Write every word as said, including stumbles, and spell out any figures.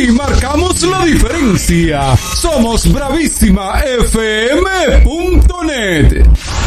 Aquí marcamos la diferencia. Somos bravísima f m punto net.